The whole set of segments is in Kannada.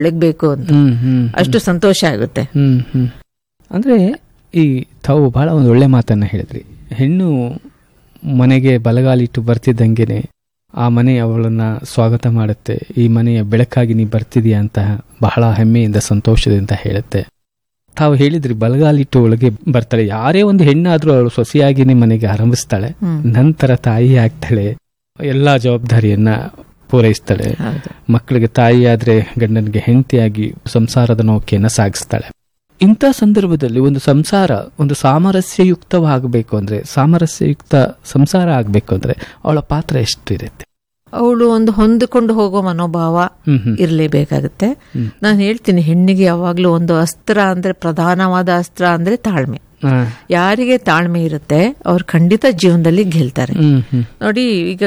ಬೆಳಗ್ಬೇಕು ಅಂತ ಅಷ್ಟು ಸಂತೋಷ ಆಗುತ್ತೆ. ಅಂದ್ರೆ ಈ ತಾವು ಬಹಳ ಒಂದು ಒಳ್ಳೆ ಮಾತನ್ನ ಹೇಳಿದ್ರಿ. ಹೆಣ್ಣು ಮನೆಗೆ ಬಲಗಾಲಿಟ್ಟು ಬರ್ತಿದ್ದಂಗೆನೆ ಆ ಮನೆ ಅವಳನ್ನ ಸ್ವಾಗತ ಮಾಡುತ್ತೆ. ಈ ಮನೆಯ ಬೆಳಕಾಗಿ ನೀ ಬರ್ತಿದೀಯ ಅಂತ ಬಹಳ ಹೆಮ್ಮೆಯಿಂದ ಸಂತೋಷದಿಂದ ಹೇಳುತ್ತೆ. ತಾವು ಹೇಳಿದ್ರಿ ಬಲಗಾಲಿಟ್ಟು ಒಳಗೆ ಬರ್ತಾಳೆ. ಯಾರೇ ಒಂದು ಹೆಣ್ಣಾದ್ರೂ ಅವಳು ಸೊಸೆಯಾಗಿನೇ ಮನೆಗೆ ಆರಂಭಿಸ್ತಾಳೆ, ನಂತರ ತಾಯಿ ಆಗ್ತಾಳೆ, ಎಲ್ಲಾ ಜವಾಬ್ದಾರಿಯನ್ನ ಪೂರೈಸ್ತಾಳೆ. ಮಕ್ಕಳಿಗೆ ತಾಯಿ ಆದ್ರೆ ಗಂಡನಿಗೆ ಹೆಂಡತಿಯಾಗಿ ಸಂಸಾರದ ನೌಕೆಯನ್ನ ಸಾಗಿಸ್ತಾಳೆ. ಇಂಥ ಸಂದರ್ಭದಲ್ಲಿ ಒಂದು ಸಂಸಾರ ಒಂದು ಸಾಮರಸ್ಯಯುಕ್ತವಾಗಬೇಕು ಅಂದ್ರೆ, ಸಾಮರಸ್ಯಯುಕ್ತ ಸಂಸಾರ ಆಗ್ಬೇಕು ಅಂದ್ರೆ ಅವಳ ಪಾತ್ರ ಎಷ್ಟಿರುತ್ತೆ? ಅವಳು ಒಂದು ಹೊಂದಿಕೊಂಡು ಹೋಗೋ ಮನೋಭಾವ ಇರಲೇಬೇಕಾಗುತ್ತೆ. ನಾನು ಹೇಳ್ತೀನಿ, ಹೆಣ್ಣಿಗೆ ಯಾವಾಗ್ಲೂ ಒಂದು ಅಸ್ತ್ರ ಅಂದ್ರೆ, ಪ್ರಧಾನವಾದ ಅಸ್ತ್ರ ಅಂದ್ರೆ ತಾಳ್ಮೆ. ಯಾರಿಗೆ ತಾಳ್ಮೆ ಇರುತ್ತೆ ಅವ್ರು ಖಂಡಿತ ಜೀವನದಲ್ಲಿ ಗೆಲ್ತಾರೆ. ನೋಡಿ, ಈಗ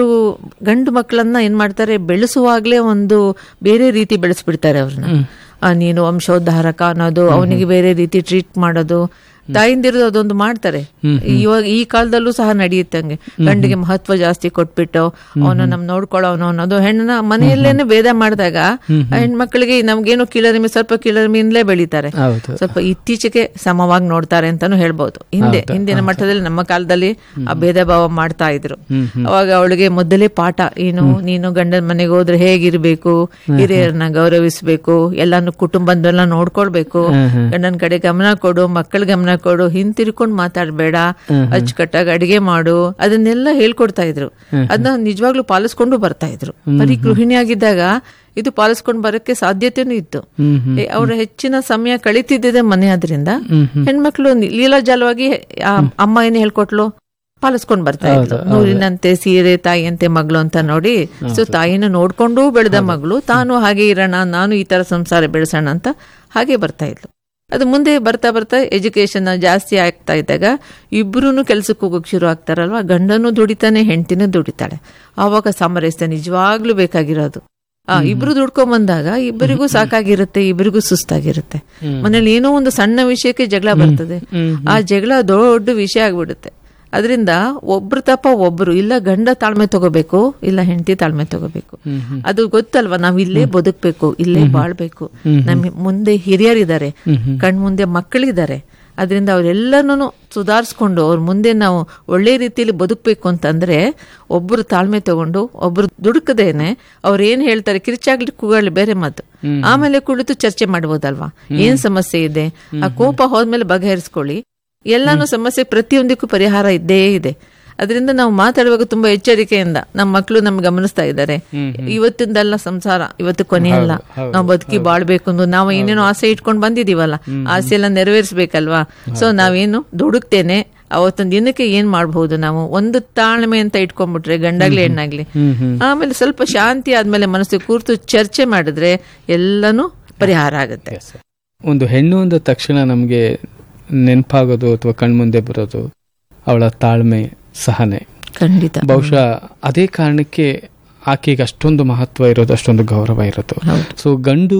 ಗಂಡು ಮಕ್ಕಳನ್ನ ಏನ್ ಮಾಡ್ತಾರೆ, ಬೆಳೆಸುವಾಗ್ಲೇ ಒಂದು ಬೇರೆ ರೀತಿ ಬೆಳೆಸ್ಬಿಡ್ತಾರೆ ಅವ್ರನ್ನ. ನೀನು ವಂಶೋದ್ಧಾರಕ ಅನ್ನೋದು, ಅವನಿಗೆ ಬೇರೆ ರೀತಿ ಟ್ರೀಟ್ ಮಾಡೋದು, ತಾಯಿಂದಿರೋದು ಅದೊಂದು ಮಾಡ್ತಾರೆ. ಇವಾಗ ಈ ಕಾಲದಲ್ಲೂ ಸಹ ನಡೆಯುತ್ತಂಗೆ. ಗಂಡಿಗೆ ಮಹತ್ವ ಜಾಸ್ತಿ ಕೊಟ್ಬಿಟ್ಟು ಅವನು ನಮ್ ನೋಡ್ಕೊಳ್ಳೋನು ಅನ್ನೋದು, ಹೆಣ್ಣನ ಮನೆಯಲ್ಲೇನೆ ಭೇದ ಮಾಡಿದಾಗ ಹೆಣ್ಮಕ್ಳಿಗೆ ನಮ್ಗೇನು ಕೀಳರಿಮೆ, ಸ್ವಲ್ಪ ಕೀಳರಿಮೆಯಿಂದಲೇ ಬೆಳೀತಾರೆ. ಸ್ವಲ್ಪ ಇತ್ತೀಚೆಗೆ ಸಮವಾಗಿ ನೋಡ್ತಾರೆ ಅಂತಾನು ಹೇಳ್ಬಹುದು. ಹಿಂದಿನ ಮಟ್ಟದಲ್ಲಿ ನಮ್ಮ ಕಾಲದಲ್ಲಿ ಆ ಭೇದ ಭಾವ ಮಾಡ್ತಾ ಇದ್ರು. ಅವಾಗ ಅವಳಿಗೆ ಮೊದಲೇ ಪಾಠ ಏನು, ನೀನು ಗಂಡನ ಮನೆಗೆ ಹೋದ್ರೆ ಹೇಗಿರ್ಬೇಕು, ಹಿರಿಯರನ್ನ ಗೌರವಿಸ್ಬೇಕು, ಎಲ್ಲಾನು ಕುಟುಂಬದೆಲ್ಲ ನೋಡ್ಕೊಳ್ಬೇಕು, ಗಂಡನ ಕಡೆ ಗಮನ ಕೊಡು, ಮಕ್ಕಳ ಗಮನ ಕೊಡು, ಹಿಂತಿರ್ಕೊಂಡು ಮಾತಾಡ್ಬೇಡ, ಅಚ್ಚುಕಟ್ಟಾಗಿ ಅಡಿಗೆ ಮಾಡು, ಅದನ್ನೆಲ್ಲ ಹೇಳ್ಕೊಡ್ತಾ ಇದ್ರು. ಅದನ್ನ ನಿಜವಾಗ್ಲೂ ಪಾಲಿಸ್ಕೊಂಡು ಬರ್ತಾ ಇದ್ರು. ಬರೀ ಗೃಹಿಣಿಯಾಗಿದ್ದಾಗ ಇದು ಪಾಲಿಸ್ಕೊಂಡು ಬರೋಕ್ಕೆ ಸಾಧ್ಯತೆನೂ ಇತ್ತು. ಅವ್ರ ಹೆಚ್ಚಿನ ಸಮಯ ಕಳೀತಿದ್ದೆ ಮನೆ. ಆದ್ರಿಂದ ಹೆಣ್ಮಕ್ಳು ಲೀಲಾಜಾಲವಾಗಿ ಅಮ್ಮ ಏನ್ ಹೇಳ್ಕೊಟ್ಲು ಪಾಲಿಸ್ಕೊಂಡ್ ಬರ್ತಾ ಇದ್ರು. ನೂರಿನಂತೆ ಸೀರೆ ತಾಯಿಯಂತೆ ಮಗಳು ಅಂತ ನೋಡಿ. ಸೊ ತಾಯಿನ ನೋಡ್ಕೊಂಡು ಬೆಳೆದ ಮಗಳು, ತಾನು ಹಾಗೆ ಇರೋಣ, ನಾನು ಈ ತರ ಸಂಸಾರ ಬೆಳೆಸೋಣ ಅಂತ ಹಾಗೆ ಬರ್ತಾ ಇದ್ಲು. ಅದು ಮುಂದೆ ಬರ್ತಾ ಬರ್ತಾ ಎಜುಕೇಶನ್ ಜಾಸ್ತಿ ಆಗ್ತಾ ಇದ್ದಾಗ ಇಬ್ರು ಕೆಲ್ಸಕ್ಕೆ ಹೋಗೋಕೆ ಶುರು ಆಗ್ತಾರಲ್ವಾ. ಗಂಡನೂ ದುಡಿತಾನೆ, ಹೆಂಡತಿನೂ ದುಡಿತಾಳೆ. ಆವಾಗ ಸಾಮರಸ್ಯ ನಿಜವಾಗ್ಲೂ ಬೇಕಾಗಿರೋದು. ಇಬ್ರು ದುಡ್ಕೊಂಡ್ ಬಂದಾಗ ಇಬ್ಬರಿಗೂ ಸಾಕಾಗಿರುತ್ತೆ, ಇಬ್ಬರಿಗೂ ಸುಸ್ತಾಗಿರುತ್ತೆ. ಮನೇಲಿ ಏನೋ ಒಂದು ಸಣ್ಣ ವಿಷಯಕ್ಕೆ ಜಗಳ ಬರ್ತದೆ, ಆ ಜಗಳ ದೊಡ್ಡ ವಿಷಯ ಆಗ್ಬಿಡುತ್ತೆ. ಅದರಿಂದ ಒಬ್ರು ತಪ್ಪ ಒಬ್ರು, ಇಲ್ಲ ಗಂಡ ತಾಳ್ಮೆ ತಗೋಬೇಕು, ಇಲ್ಲ ಹೆಂಡತಿ ತಾಳ್ಮೆ ತಗೋಬೇಕು. ಅದು ಗೊತ್ತಲ್ವಾ, ನಾವ್ ಇಲ್ಲೇ ಬದುಕ್ಬೇಕು, ಇಲ್ಲೇ ಬಾಳ್ಬೇಕು, ನಮ್ ಮುಂದೆ ಹಿರಿಯರಿದ್ದಾರೆ, ಕಣ್ಮುಂದೆ ಮಕ್ಕಳಿದ್ದಾರೆ. ಅದರಿಂದ ಅವರೆಲ್ಲನೂ ಸುಧಾರಿಸ್ಕೊಂಡು ಅವ್ರ ಮುಂದೆ ನಾವು ಒಳ್ಳೆ ರೀತಿಯಲ್ಲಿ ಬದುಕಬೇಕು ಅಂತಂದ್ರೆ ಒಬ್ರು ತಾಳ್ಮೆ ತಗೊಂಡು ಒಬ್ರು ದುಡುಕದೇನೆ ಅವ್ರು ಏನ್ ಹೇಳ್ತಾರೆ, ಕಿರ್ಚಾಗ್ಲಿ ಕೂಗಾಗ್ಲಿ ಬೇರೆ ಮಾತು, ಆಮೇಲೆ ಕುಳಿತು ಚರ್ಚೆ ಮಾಡ್ಬೋದಲ್ವಾ. ಏನ್ ಸಮಸ್ಯೆ ಇದೆ, ಆ ಕೋಪ ಹೋದ್ಮೇಲೆ ಬಗೆಹರಿಸ್ಕೊಳ್ಳಿ. ಎಲ್ಲಾನು ಸಮಸ್ಯೆ ಪ್ರತಿಯೊಂದಕ್ಕೂ ಪರಿಹಾರ ಇದ್ದೇ ಇದೆ. ಅದರಿಂದ ನಾವು ಮಾತಾಡುವಾಗ ತುಂಬಾ ಎಚ್ಚರಿಕೆಯಿಂದ, ನಮ್ಮ ಮಕ್ಕಳು ನಮ್ಗೆ ಗಮನಿಸ್ತಾ ಇದ್ದಾರೆ, ಇವತ್ತಿಂದಲ್ಲ ಸಂಸಾರ, ಇವತ್ತು ಕೊನೆಯಲ್ಲ, ನಾವು ಬದುಕಿ ಬಾಳ್ಬೇಕು ಅಂದು ನಾವು ಏನೇನೋ ಆಸೆ ಇಟ್ಕೊಂಡು ಬಂದಿದೀವಲ್ಲ, ಆಸೆ ಎಲ್ಲ ನೆರವೇರಿಸಬೇಕಲ್ವಾ. ಸೊ ನಾವೇನು ದುಡುಕ್ತೇನೆ, ಅವತ್ತೊಂದು ದಿನಕ್ಕೆ ಏನ್ ಮಾಡಬಹುದು, ನಾವು ಒಂದು ತಾಳ್ಮೆ ಅಂತ ಇಟ್ಕೊಂಡ್ಬಿಟ್ರೆ ಗಂಡಾಗ್ಲಿ ಹೆಣ್ಣಾಗ್ಲಿ, ಆಮೇಲೆ ಸ್ವಲ್ಪ ಶಾಂತಿ ಆದ್ಮೇಲೆ ಮನಸ್ಸು ಕೂರ್ತು ಚರ್ಚೆ ಮಾಡಿದ್ರೆ ಎಲ್ಲಾನು ಪರಿಹಾರ ಆಗುತ್ತೆ. ಒಂದು ಹೆಣ್ಣು ಅಂದ ತಕ್ಷಣ ನಮ್ಗೆ ನೆನಪಾಗೋದು ಅಥವಾ ಕಣ್ಮುಂದೆ ಬರೋದು ಅವಳ ತಾಳ್ಮೆ, ಸಹನೆ. ಖಂಡಿತ. ಬಹುಶಃ ಅದೇ ಕಾರಣಕ್ಕೆ ಆಕೆಗೆ ಅಷ್ಟೊಂದು ಮಹತ್ವ ಇರೋದು, ಅಷ್ಟೊಂದು ಗೌರವ ಇರೋದು. ಸೊ ಗಂಡು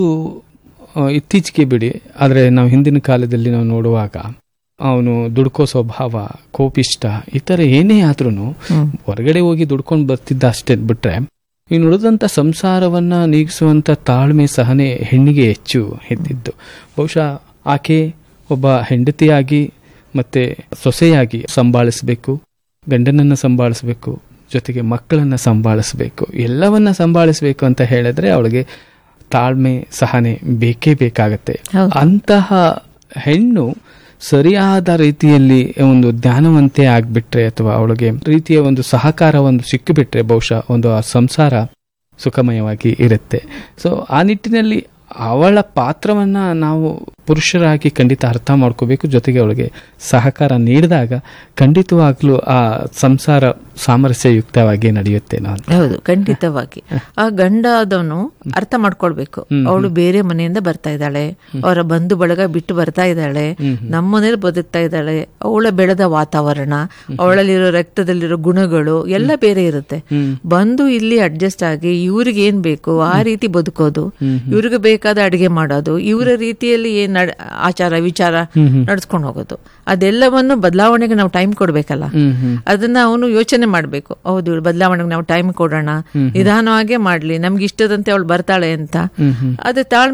ಇತ್ತೀಚೆಗೆ ಬಿಡಿ, ಆದ್ರೆ ನಾವು ಹಿಂದಿನ ಕಾಲದಲ್ಲಿ ನಾವು ನೋಡುವಾಗ ಅವನು ದುಡ್ಕೋ ಸ್ವಭಾವ, ಕೋಪಿಷ್ಟ, ಈ ತರ ಏನೇ ಆದ್ರೂ ಹೊರಗಡೆ ಹೋಗಿ ದುಡ್ಕೊಂಡು ಬರ್ತಿದ್ದ ಅಷ್ಟೇ ಬಿಟ್ರೆ, ಇನ್ನು ಉಳಿದಂತ ಸಂಸಾರವನ್ನ ನೀಗಿಸುವಂತ ತಾಳ್ಮೆ, ಸಹನೆ ಹೆಣ್ಣಿಗೆ ಹೆಚ್ಚು ಇದ್ದಿದ್ದು. ಬಹುಶಃ ಆಕೆ ಒಬ್ಬ ಹೆಂಡತಿಯಾಗಿ ಮತ್ತೆ ಸೊಸೆಯಾಗಿ ಸಂಭಾಳಿಸಬೇಕು, ಗಂಡನನ್ನ ಸಂಭಾಳಿಸಬೇಕು, ಜೊತೆಗೆ ಮಕ್ಕಳನ್ನ ಸಂಭಾಳಿಸಬೇಕು, ಎಲ್ಲವನ್ನ ಸಂಭಾಳಿಸಬೇಕು ಅಂತ ಹೇಳಿದ್ರೆ ಅವಳಿಗೆ ತಾಳ್ಮೆ, ಸಹನೆ ಬೇಕೇ ಬೇಕಾಗತ್ತೆ. ಅಂತಹ ಹೆಣ್ಣು ಸರಿಯಾದ ರೀತಿಯಲ್ಲಿ ಒಂದು ಜ್ಞಾನವಂತೆ ಆಗ್ಬಿಟ್ರೆ ಅಥವಾ ಅವಳಿಗೆ ರೀತಿಯ ಒಂದು ಸಹಕಾರ ಒಂದು ಸಿಕ್ಕಿಬಿಟ್ರೆ ಬಹುಶಃ ಒಂದು ಸಂಸಾರ ಸುಖಮಯವಾಗಿ ಇರುತ್ತೆ. ಸೊ ಆ ನಿಟ್ಟಿನಲ್ಲಿ ಅವಳ ಪಾತ್ರವನ್ನ ನಾವು ಪುರುಷರಾಗಿ ಖಂಡಿತ ಅರ್ಥ ಮಾಡ್ಕೋಬೇಕು. ಜೊತೆಗೆ ಅವಳಿಗೆ ಸಹಕಾರ ನೀಡಿದಾಗ ಖಂಡಿತವಾಗ್ಲೂ ಆ ಸಂಸಾರ ಸಾಮರಸ್ಯಯುಕ್ತವಾಗಿ ನಡೆಯುತ್ತೆ. ಹೌದು, ಖಂಡಿತವಾಗಿ. ಆ ಗಂಡ ಅದನ್ನು ಅರ್ಥ ಮಾಡ್ಕೊಳ್ಬೇಕು. ಅವಳು ಬೇರೆ ಮನೆಯಿಂದ ಬರ್ತಾ ಇದ್ದಾಳೆ, ಅವರ ಬಂಧು ಬಳಗ ಬಿಟ್ಟು ಬರ್ತಾ ಇದ್ದಾಳೆ, ನಮ್ಮ ಮನೇಲಿ ಬದುಕ್ತಾ ಇದ್ದಾಳೆ. ಅವಳ ಬೆಳೆದ ವಾತಾವರಣ, ಅವಳಲ್ಲಿರೋ ರಕ್ತದಲ್ಲಿರೋ ಗುಣಗಳು ಎಲ್ಲ ಬೇರೆ ಇರುತ್ತೆ. ಬಂದು ಇಲ್ಲಿ ಅಡ್ಜಸ್ಟ್ ಆಗಿ ಇವ್ರಿಗೆ ಏನ್ ಬೇಕು ಆ ರೀತಿ ಬದುಕೋದು, ಇವ್ರಿಗೆ ಬೇಕಾದ ಅಡಿಗೆ ಮಾಡೋದು, ಇವರ ರೀತಿಯಲ್ಲಿ ಏನು ಆಚಾರ ವಿಚಾರ ನಡ್ಸ್ಕೊಂಡು ಹೋಗೋದು. ಅದೆಲ್ಲವನ್ನು ಬದಲಾವಣೆಗೆ ನಾವು ಟೈಮ್ ಕೊಡ್ಬೇಕಲ್ಲ. ಅದನ್ನ ಅವನು ಯೋಚನೆ ಮಾಡ್ಬೇಕು. ಹೌದು, ಬದಲಾವಣೆಗೆ ನಾವು ಟೈಮ್ ಕೊಡೋಣ, ನಿಧಾನವಾಗೇ ಮಾಡ್ಲಿ, ನಮ್ಗೆ ಇಷ್ಟದಂತೆ ಅವಳು ಬರ್ತಾಳೆ ಅಂತ. ಅದು ತಾಳ್ಮೆ